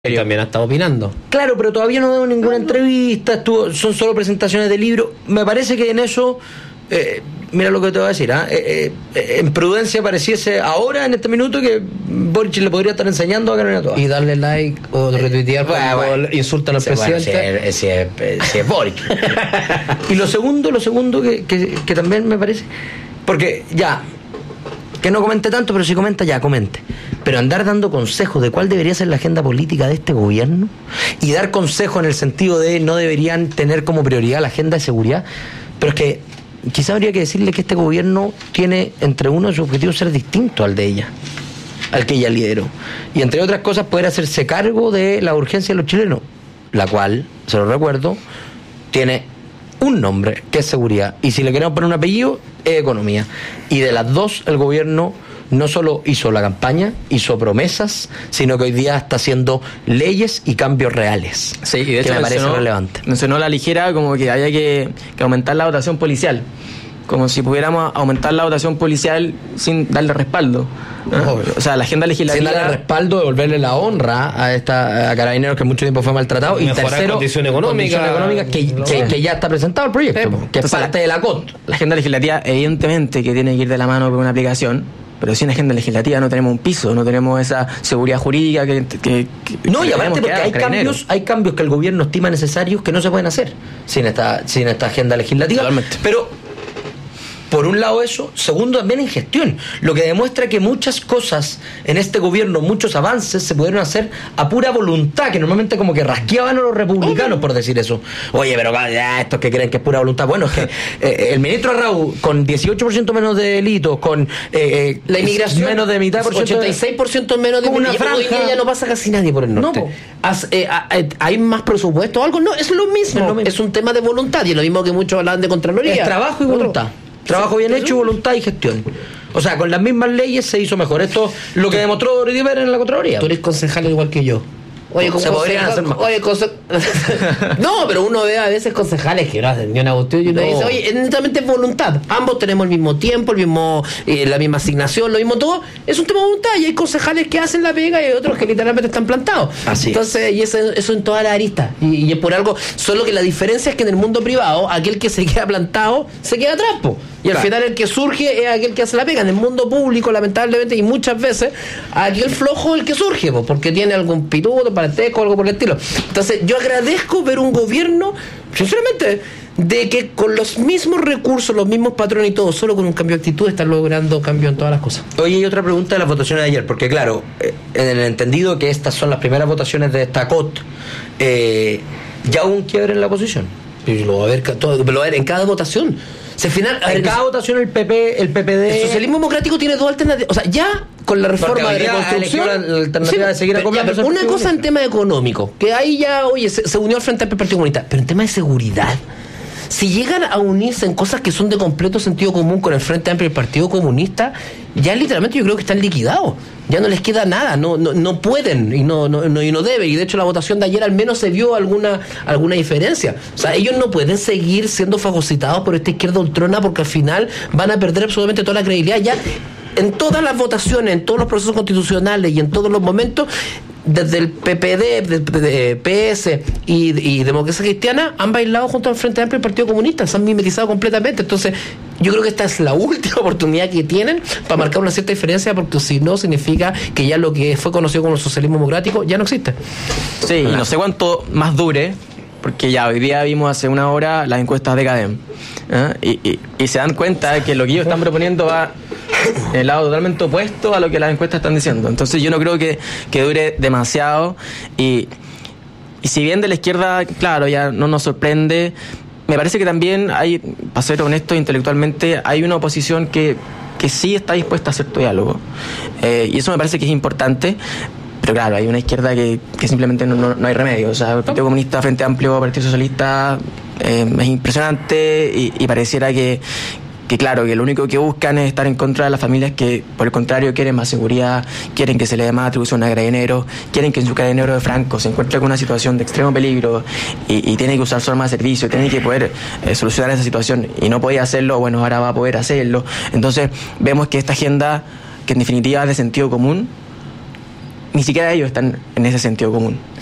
Y también ha estado opinando. Claro, pero todavía no dado ninguna entrevista, son solo presentaciones de libros. Me parece que en eso, mira lo que te voy a decir, en prudencia pareciese ahora, en este minuto, que Boric le podría estar enseñando a Carolina Toa. Y darle like o retuitear cuando insultan al presidente. Si es Boric. Y lo segundo que también me parece, porque ya, que no comente tanto, pero si comenta, ya comente. Pero andar dando consejos de cuál debería ser la agenda política de este gobierno y dar consejos en el sentido de no deberían tener como prioridad la agenda de seguridad, pero es que quizá habría que decirle que este gobierno tiene entre uno de sus objetivos ser distinto al de ella, al que ella lideró, y entre otras cosas poder hacerse cargo de la urgencia de los chilenos, la cual, se lo recuerdo, tiene un nombre, que es seguridad, y si le queremos poner un apellido, es economía, y de las dos el gobierno no solo hizo la campaña, hizo promesas, sino que hoy día está haciendo leyes y cambios reales. Sí, y de hecho me parece relevante. Mencionó a la ligera como que había que aumentar la dotación policial, como si pudiéramos aumentar la dotación policial sin darle respaldo. O sea, la agenda legislativa, sin darle respaldo, devolverle la honra a Carabineros, que mucho tiempo fue maltratado, y tercero, condición económica que ya está presentado el proyecto, que es parte de la COT. La agenda legislativa evidentemente que tiene que ir de la mano con una aplicación. Pero sin agenda legislativa no tenemos un piso, no tenemos esa seguridad jurídica que no, y aparte porque hay cambios que el gobierno estima necesarios que no se pueden hacer sin esta agenda legislativa. Totalmente. Pero por un lado eso, segundo también en gestión, lo que demuestra que muchas cosas en este gobierno, muchos avances se pudieron hacer a pura voluntad, que normalmente como que rasqueaban a los republicanos por decir eso. Oye, pero ya estos que creen que es pura voluntad. Bueno, es que el ministro Arrau, con 18% menos de delitos, con la inmigración menos de mitad por 86% menos de una franja, ya no pasa casi nadie por el norte. ¿Hay más presupuesto o algo? No, es lo mismo. Es un tema de voluntad, y es lo mismo que muchos hablan de Contraloría. Es trabajo y voluntad. Trabajo bien hecho, voluntad y gestión. O sea, con las mismas leyes se hizo mejor. Esto es lo que demostró Doriver en la Contraloría. Tú eres concejal igual que yo. Oye, se podrían hacer más. No, pero uno ve a veces concejales que no hacen ni una cuestión y uno dice, oye, es netamente voluntad. Ambos tenemos el mismo tiempo, la misma asignación, lo mismo todo. Es un tema de voluntad, y hay concejales que hacen la pega y hay otros que literalmente están plantados. Así entonces, y eso en todas las aristas. Y es por algo, solo que la diferencia es que en el mundo privado, aquel que se queda plantado, se queda atrás, po. Y al final el que surge es aquel que hace la pega. En el mundo público, lamentablemente, y muchas veces, aquel flojo es el que surge, po, porque tiene algún pituto, parentesco, algo por el estilo. Entonces, yo agradezco ver un gobierno, sinceramente, de que con los mismos recursos, los mismos patrones y todo, solo con un cambio de actitud, están logrando cambio en todas las cosas. Oye, y otra pregunta de las votaciones de ayer, porque claro, en el entendido que estas son las primeras votaciones de esta COT, ya hubo un quiebre en la oposición. Pero lo va a ver en cada votación. En cada votación el PP, el PPD... El socialismo democrático tiene dos alternativas. O sea, ya con la reforma de reconstrucción... La alternativa de seguir acompañando. Una cosa en tema económico, que ahí ya, oye, se unió al Frente Amplio Partido Comunista. Pero en tema de seguridad, si llegan a unirse en cosas que son de completo sentido común con el Frente Amplio y el Partido Comunista, ya literalmente yo creo que están liquidados. Ya no les queda nada, no pueden y no deben. Y de hecho la votación de ayer al menos se vio alguna diferencia. O sea, ellos no pueden seguir siendo fagocitados por esta izquierda ultrona, porque al final van a perder absolutamente toda la credibilidad. Ya en todas las votaciones, en todos los procesos constitucionales y en todos los momentos, desde el PPD, de PS y Democracia Cristiana, han bailado junto al Frente Amplio y el Partido Comunista, se han mimetizado completamente. Entonces, yo creo que esta es la última oportunidad que tienen para marcar una cierta diferencia, porque si no, significa que ya lo que fue conocido como el socialismo democrático ya no existe. Sí, y no sé cuánto más dure, porque ya hoy día vimos hace una hora las encuestas de CADEM, y se dan cuenta de que lo que ellos están proponiendo va en el lado totalmente opuesto a lo que las encuestas están diciendo. Entonces yo no creo que dure demasiado, y si bien de la izquierda, claro, ya no nos sorprende, me parece que también hay, para ser honesto intelectualmente, hay una oposición que sí está dispuesta a hacer diálogo, y eso me parece que es importante. Pero claro, hay una izquierda que simplemente no hay remedio. O sea, el Partido Comunista, Frente Amplio, Partido Socialista, es impresionante, y pareciera que claro, que lo único que buscan es estar en contra de las familias que, por el contrario, quieren más seguridad, quieren que se le dé más atribución a Carabineros, quieren que en su Carabinero de Franco se encuentre con una situación de extremo peligro y tiene que usar su arma de servicio, tiene que poder solucionar esa situación, y no podía hacerlo, bueno, ahora va a poder hacerlo. Entonces, vemos que esta agenda, que en definitiva es de sentido común, ni siquiera ellos están en ese sentido común.